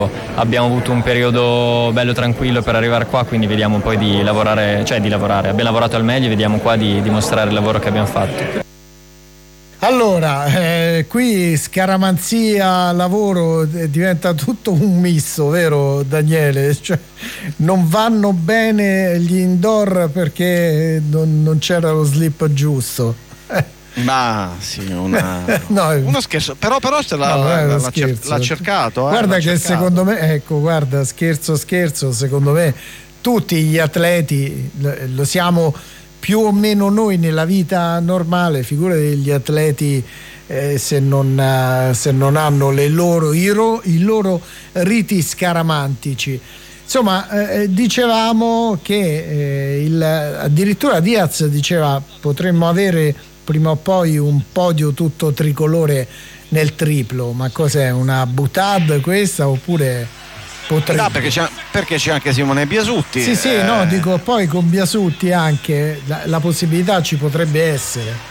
Abbiamo avuto un periodo bello tranquillo per arrivare qua, quindi vediamo poi di lavorare, abbiamo lavorato al meglio e vediamo qua di dimostrare il lavoro che abbiamo fatto. Allora, qui scaramanzia, lavoro, diventa tutto un misto, vero Daniele? Cioè, non vanno bene gli indoor perché non c'era lo slip giusto. Ma sì, no, uno scherzo, però se l'ha cercato. Guarda che cercato. Secondo me, ecco, guarda, scherzo, secondo me tutti gli atleti lo siamo più o meno noi nella vita normale, figurati degli atleti se non hanno i loro riti scaramantici. Insomma, dicevamo che addirittura Diaz diceva potremmo avere prima o poi un podio tutto tricolore nel triplo, ma cos'è, una boutade questa oppure potrebbe? No, perché c'è anche Simone Biasutti. Sì, no, dico poi con Biasutti anche la possibilità ci potrebbe essere.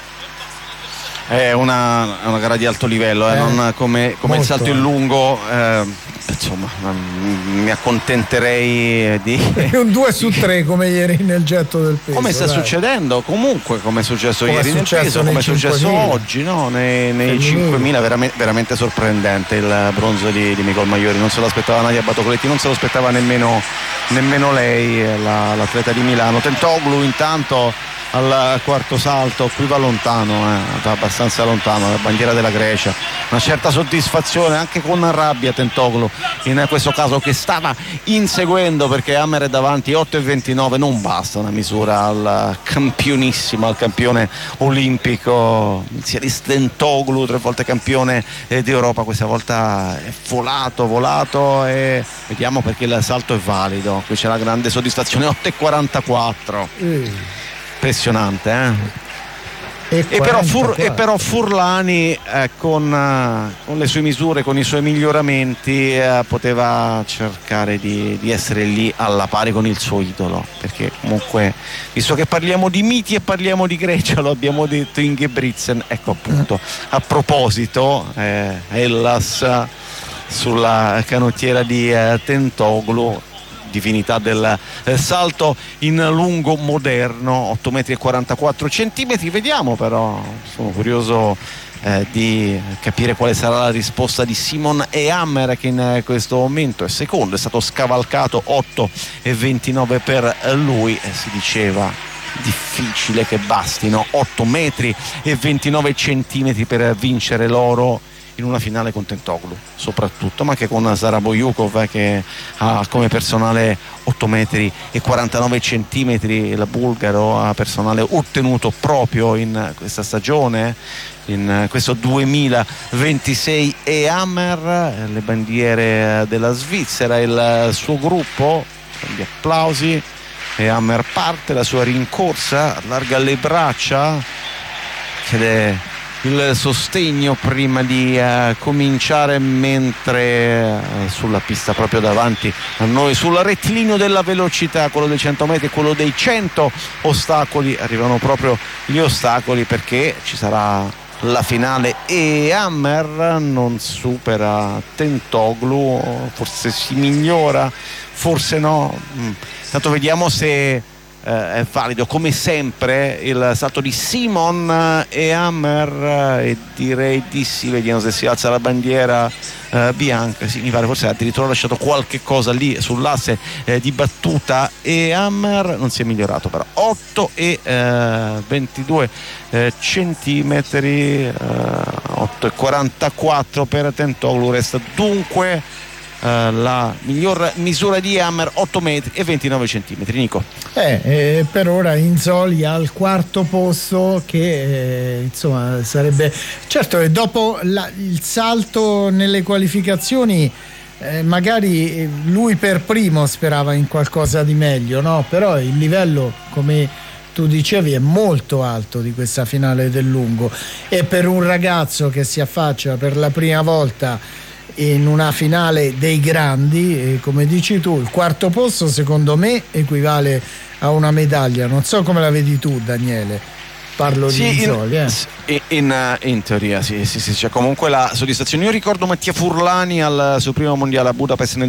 È una gara di alto livello, non come il salto in lungo, insomma, mi accontenterei di un 2 su 3 come ieri nel getto del peso. Come sta succedendo, comunque come è successo ieri nel peso, come è successo oggi, no? nei 5.000, veramente sorprendente il bronzo di Nicole Maiori, non se lo aspettava Nadia Batocoletti, non se lo aspettava nemmeno lei, l'atleta di Milano. Tentoglu intanto al quarto salto, qui va lontano, va abbastanza lontano dalla bandiera della Grecia, una certa soddisfazione anche con rabbia Tentoglu in questo caso, che stava inseguendo, perché Hammer è davanti 8,29, non basta una misura al campionissimo, al campione olimpico Siaris Tentoglu, 3 volte campione d'Europa, questa volta è volato e vediamo perché il salto è valido, qui c'è la grande soddisfazione. 8,44 impressionante, E però Furlani con le sue misure, con i suoi miglioramenti poteva cercare di essere lì alla pari con il suo idolo, perché comunque, visto che parliamo di miti e parliamo di Grecia, lo abbiamo detto, Ingebrigtsen, ecco appunto, a proposito, Hellas sulla canottiera di Tentoglu, divinità del salto in lungo moderno, 8,44 metri. Vediamo, però sono curioso di capire quale sarà la risposta di Simon Hammer, che in questo momento è secondo, è stato scavalcato, 8,29 per lui, e si diceva difficile che bastino 8 metri e 29 centimetri per vincere l'oro in una finale con Tentoglu soprattutto, ma anche con Sara Bojukov, che ha come personale 8 metri e 49 centimetri, il bulgaro ha personale ottenuto proprio in questa stagione, in questo 2026. E Hammer, le bandiere della Svizzera, il suo gruppo, gli applausi, e Hammer parte la sua rincorsa, allarga le braccia, chiede il sostegno prima di cominciare, mentre sulla pista proprio davanti a noi, sul rettilineo della velocità, quello dei 100 metri e quello dei 100 ostacoli, arrivano proprio gli ostacoli, perché ci sarà la finale e Hammer non supera Tentoglu, forse si migliora, forse no, tanto vediamo se è valido. Come sempre il salto di Simon e Hammer, e direi di sì, vediamo se si alza la bandiera bianca, sì, mi pare, forse addirittura ha lasciato qualche cosa lì sull'asse di battuta, e Hammer non si è migliorato, però 8,22 centimetri, 8,44 per Tentoglu, resta dunque la miglior misura di Hammer, 8 metri e 29 centimetri. Nico, per ora Inzoli al quarto posto, che insomma sarebbe, certo che dopo il salto nelle qualificazioni magari lui per primo sperava in qualcosa di meglio, no? Però il livello, come tu dicevi, è molto alto di questa finale del lungo, e per un ragazzo che si affaccia per la prima volta in una finale dei grandi, come dici tu, il quarto posto secondo me equivale a una medaglia. Non so come la vedi tu, Daniele. Parlo di soli, in teoria sì, c'è comunque la soddisfazione. Io ricordo Mattia Furlani al suo primo mondiale a Budapest nel